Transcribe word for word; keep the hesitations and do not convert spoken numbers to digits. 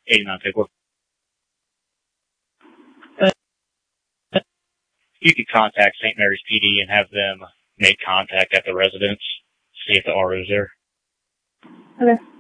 eighty-nine Pickle. Uh, You could contact Saint Mary's P D and have them make contact at the residence, see if the R O's there. Okay.